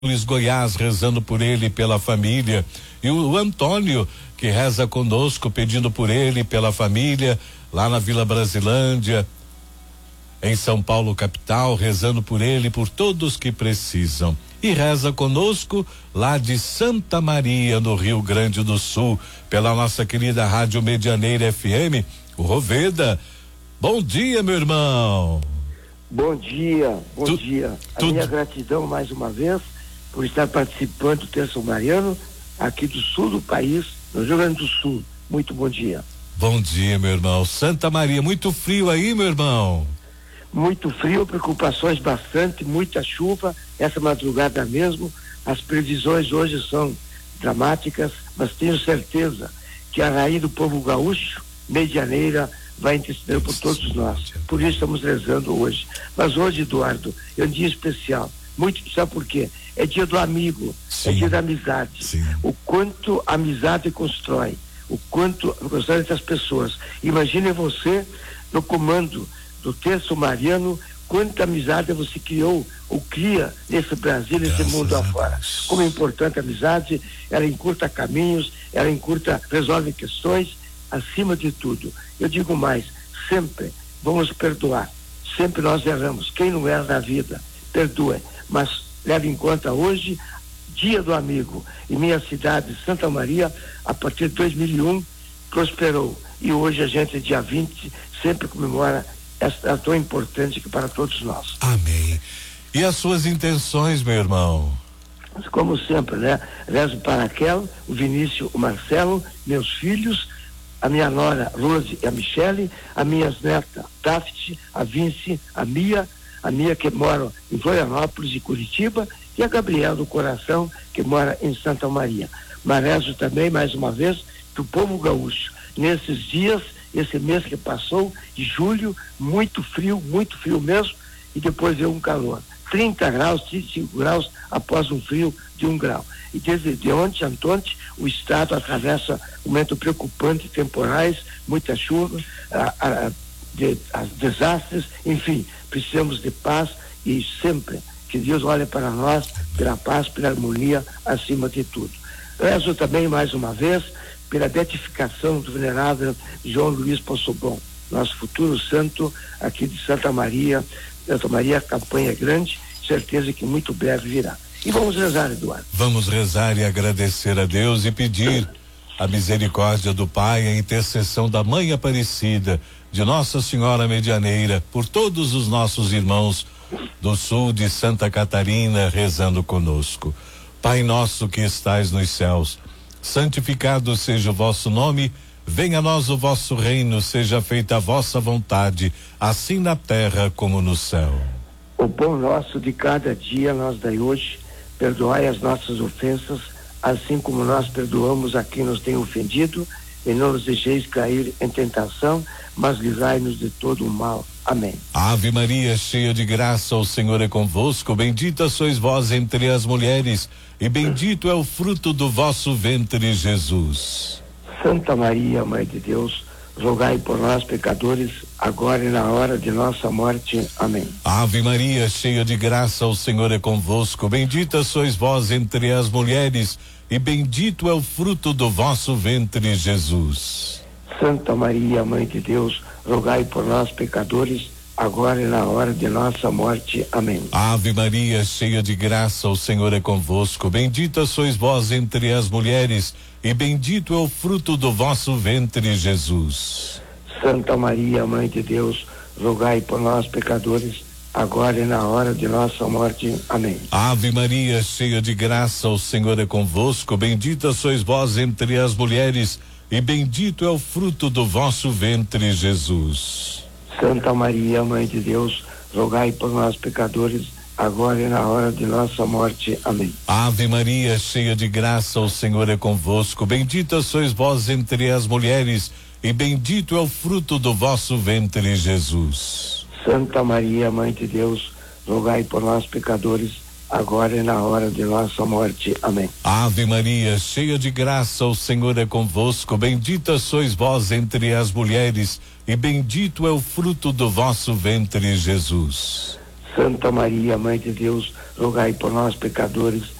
Luiz Goiás, rezando por ele e pela família, e o Antônio, que reza conosco, pedindo por ele e pela família, lá na Vila Brasilândia, em São Paulo capital, rezando por ele e por todos que precisam. E reza conosco lá de Santa Maria, no Rio Grande do Sul, pela nossa querida Rádio Medianeira FM, o Roveda. Bom dia, meu irmão. Bom dia, bom dia. A minha gratidão mais uma vez por estar participando do Terço Mariano aqui do sul do país, no Rio Grande do Sul. Muito bom dia. Bom dia, meu irmão. Santa Maria, muito frio aí, meu irmão? Muito frio, preocupações bastante, muita chuva, essa madrugada mesmo. As previsões hoje são dramáticas, mas tenho certeza que a raiz do povo gaúcho, medianeira, vai interceder por todos nós. Por isso estamos rezando hoje. Mas hoje, Eduardo, é um dia especial. Muito especial por quê? É dia do amigo, é dia da amizade. Sim. O quanto a amizade constrói, o quanto constrói entre as pessoas. Imagine você no comando do Terço Mariano, quanta amizade você criou ou cria nesse Brasil, nesse mundo afora. Como é importante a amizade, ela encurta caminhos, ela resolve questões, acima de tudo. Eu digo mais, sempre vamos perdoar, sempre nós erramos. Quem não erra na vida, perdoe, mas leve em conta hoje, dia do amigo, e minha cidade, Santa Maria, a partir de 2001, prosperou. E hoje a gente, dia 20, sempre comemora esta tão importante que para todos nós. Amém. E as suas intenções, meu irmão? Como sempre, né? Rezo para Raquel, o Vinícius, o Marcelo, meus filhos, a minha nora Rose e a Michele, as minhas netas Daphne, a Vinci, a Mia que mora em Florianópolis e Curitiba, e a Gabriela do Coração, que mora em Santa Maria. Mas rezo também, mais uma vez, para o povo gaúcho, nesses dias, esse mês que passou, de julho, muito frio mesmo, e depois veio um calor. 30 graus, 35 graus após um frio de 1 grau. E desde ontem, Antônio, o estado atravessa um momento preocupante, temporais, muita chuva, desastres, enfim, precisamos de paz e sempre que Deus olhe para nós pela paz, pela harmonia, acima de tudo. Rezo também, mais uma vez, pela beatificação do venerável João Luiz Poçobon, nosso futuro santo aqui de Santa Maria. Santa Maria, a campanha é grande, certeza que muito breve virá. E vamos rezar, Eduardo. Vamos rezar e agradecer a Deus e pedir a misericórdia do Pai, a intercessão da Mãe Aparecida, de Nossa Senhora Medianeira, por todos os nossos irmãos do sul de Santa Catarina, rezando conosco. Pai nosso que estais nos céus, santificado seja o vosso nome, venha a nós o vosso reino, seja feita a vossa vontade, assim na terra como no céu. O pão nosso de cada dia nos dai hoje, perdoai as nossas ofensas, assim como nós perdoamos a quem nos tem ofendido, e não nos deixeis cair em tentação, mas livrai-nos de todo o mal. Amém. Ave Maria, cheia de graça, o Senhor é convosco, bendita sois vós entre as mulheres, e bendito é o fruto do vosso ventre, Jesus. Santa Maria, Mãe de Deus, rogai por nós, pecadores, agora e na hora de nossa morte. Amém. Ave Maria, cheia de graça, o Senhor é convosco, bendita sois vós entre as mulheres, e bendito é o fruto do vosso ventre, Jesus. Santa Maria, Mãe de Deus, rogai por nós, pecadores, agora e na hora de nossa morte. Amém. Ave Maria, cheia de graça, o Senhor é convosco, bendita sois vós entre as mulheres, e bendito é o fruto do vosso ventre, Jesus. Santa Maria, Mãe de Deus, rogai por nós, pecadores, agora e na hora de nossa morte. Amém. Ave Maria, cheia de graça, o Senhor é convosco, bendita sois vós entre as mulheres, e bendito é o fruto do vosso ventre, Jesus. Santa Maria, Mãe de Deus, rogai por nós, pecadores, agora e na hora de nossa morte. Amém. Ave Maria, cheia de graça, o Senhor é convosco, bendita sois vós entre as mulheres, e bendito é o fruto do vosso ventre, Jesus. Santa Maria, Mãe de Deus, rogai por nós, pecadores, agora e na hora de nossa morte. Amém. Ave Maria, cheia de graça, o Senhor é convosco, bendita sois vós entre as mulheres, e bendito é o fruto do vosso ventre, Jesus. Santa Maria, Mãe de Deus, rogai por nós, pecadores,